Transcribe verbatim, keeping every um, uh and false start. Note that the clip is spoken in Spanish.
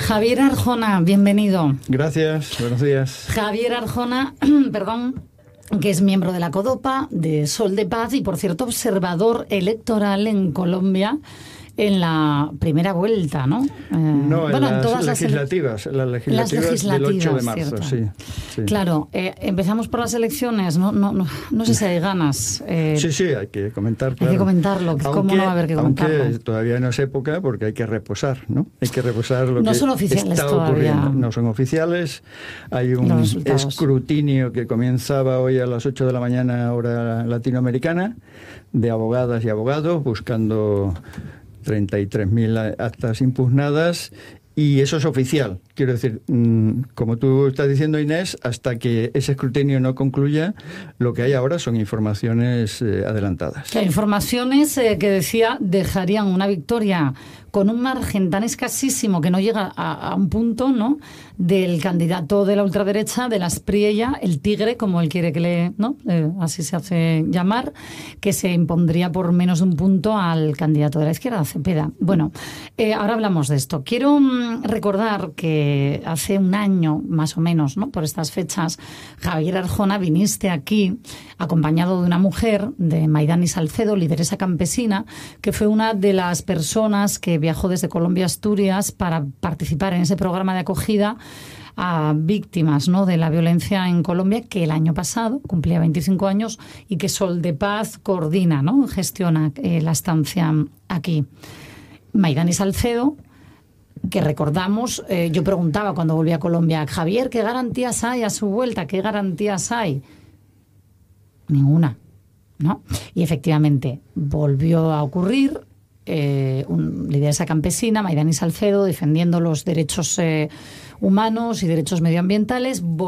Javier Arjona, bienvenido. Gracias, buenos días. Javier Arjona, perdón, que es miembro de la CODOPA, de Sol de Paz y, por cierto, observador electoral en Colombia en la primera vuelta, ¿no? Eh, no, en bueno, las en todas legislativas, las, las legislativas, las legislativas del ocho de marzo, sí, sí. Claro, eh, empezamos por las elecciones, no, no, no, no sé si hay ganas. Eh, sí, sí, hay que comentar, claro. Hay que comentarlo, aunque, ¿cómo no va a haber que comentarlo? Aunque todavía no es época porque hay que reposar, ¿no? Hay que reposar lo no que son oficiales está todavía. ocurriendo. No son oficiales, hay un escrutinio que comenzaba hoy a las ocho de la mañana, hora latinoamericana, de abogadas y abogados buscando treinta y tres mil actas impugnadas, y eso es oficial. Quiero decir, como tú estás diciendo, Inés, hasta que ese escrutinio no concluya, lo que hay ahora son informaciones eh, adelantadas. Que informaciones eh, que decía dejarían una victoria con un margen tan escasísimo que no llega a, a un punto, ¿no?, del candidato de la ultraderecha, de la Aspriella, el tigre, como él quiere que le, ¿no?, eh, así se hace llamar, que se impondría por menos de un punto al candidato de la izquierda, Cepeda. Bueno, eh, ahora hablamos de esto. Quiero mm, recordar que hace un año, más o menos, ¿no?, por estas fechas, Javier Arjona, viniste aquí acompañado de una mujer, de Maidani Salcedo, lideresa campesina, que fue una de las personas que viajó desde Colombia a Asturias para participar en ese programa de acogida a víctimas, ¿no?, de la violencia en Colombia, que el año pasado cumplía veinticinco años y que Sol de Paz coordina, ¿no?, gestiona eh, la estancia aquí. Maidani Salcedo, que recordamos, eh, yo preguntaba cuando volví a Colombia, Javier, ¿qué garantías hay a su vuelta? ¿Qué garantías hay? Ninguna, ¿no? Y efectivamente volvió a ocurrir. Eh, un lideresa campesina, Maidani Salcedo, defendiendo los derechos eh, humanos y derechos medioambientales,